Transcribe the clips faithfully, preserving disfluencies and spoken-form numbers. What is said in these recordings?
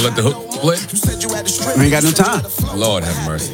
Let the hook split. We ain't got no time. Lord have mercy.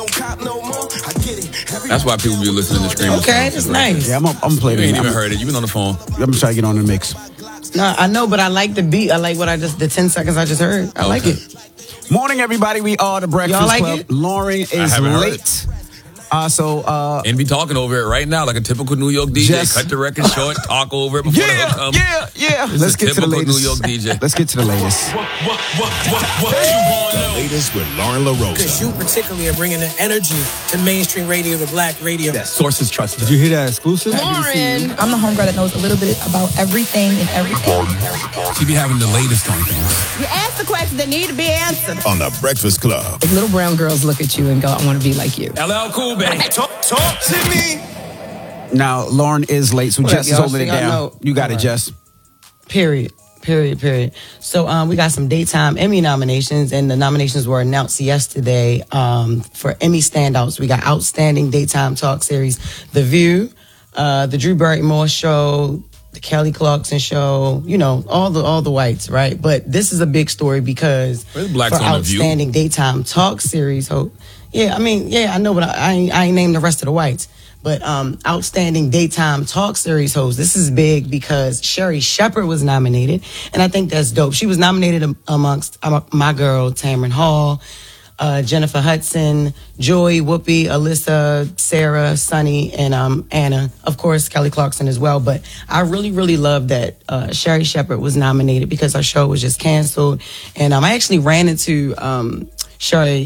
That's why people be listening to streaming. Okay, that's nice. Yeah, I'm I'm gonna play You that. ain't even I'm, heard it. You been on the phone. I'm gonna try to get on the mix. No, I know, but I like the beat. I like what I just, the ten seconds I just heard. I Okay. like it. Morning, everybody. We are the Breakfast Y'all like Club. it? Lauren is haven't heard late. Uh, so, uh, And be talking over it right now like a typical New York D J. Just- Cut the record short, talk over it before the hook yeah, comes. yeah, yeah. This Let's is get to the typical latest. New York D J. Let's get to the latest. What, what, what, what, what you want to know? Latest with Lauren LaRosa. Because you particularly are bringing the energy to mainstream radio, to black radio. Sources trusted. Did you hear that exclusive? Lauren. I'm the homegirl that knows a little bit about everything and everything. She be having the latest on things. You ask the questions that need to be answered. On the Breakfast Club. Like little brown girls look at you and go, I want to be like you. L L Cool, baby. Talk, talk to me. Now, Lauren is late, so What Jess up, is y'all? holding it So y'all down. know- You got it, All right. Jess. Period. Period, period. So um, we got some daytime Emmy nominations, and the nominations were announced yesterday um, for Emmy standouts. We got Outstanding Daytime Talk Series, The View, uh, The Drew Barrymore Show, The Kelly Clarkson Show, you know, all the all the whites, right? But this is a big story because Where's Blacks for on The View? Outstanding Daytime Talk Series, hope. Yeah, I mean, yeah, I know, but I, I, ain't, I ain't named the rest of the whites. But um, Outstanding Daytime Talk Series host. This is big because Sherry Shepherd was nominated, and I think that's dope. She was nominated am- amongst um, my girl, Tamron Hall, uh, Jennifer Hudson, Joy, Whoopi, Alyssa, Sarah, Sunny, and um, Anna. Of course, Kelly Clarkson as well. But I really, really love that uh, Sherry Shepherd was nominated because her show was just canceled. And um, I actually ran into um, Sherry